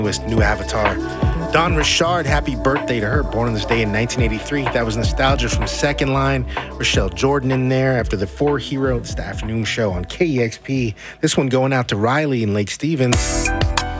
new avatar. Dawn Richard, happy birthday to her. Born on this day in 1983. That was Nostalgia from Second Line. Rochelle Jordan in there after the 4 Hero. It's the afternoon show on KEXP. This one going out to Riley in Lake Stevens.